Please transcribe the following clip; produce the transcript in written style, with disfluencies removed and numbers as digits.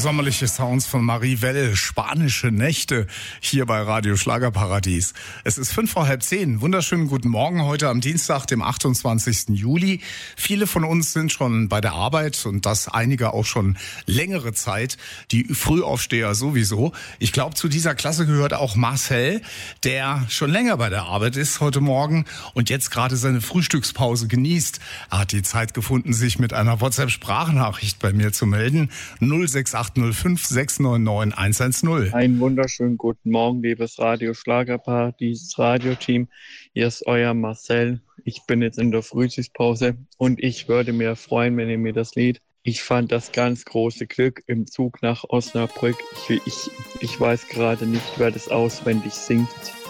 sommerliche Sounds von Marie Welle, spanische Nächte, hier bei Radio Schlagerparadies. Es ist 5:05. Wunderschönen guten Morgen heute am Dienstag, dem 28. Juli. Viele von uns sind schon bei der Arbeit und das einige auch schon längere Zeit. Die Frühaufsteher sowieso. Ich glaube, zu dieser Klasse gehört auch Marcel, der schon länger bei der Arbeit ist heute Morgen und jetzt gerade seine Frühstückspause genießt. Er hat die Zeit gefunden, sich mit einer WhatsApp-Sprachnachricht bei mir zu melden. 06805 699 110. Einen wunderschönen guten Morgen, liebes Radio Schlagerparadies Radioteam. Hier ist euer Marcel. Ich bin jetzt in der Frühstückspause und ich würde mir freuen, wenn ihr mir das Lied "Ich fand das ganz große Glück" im Zug nach Osnabrück. Ich weiß gerade nicht, wer das auswendig singt.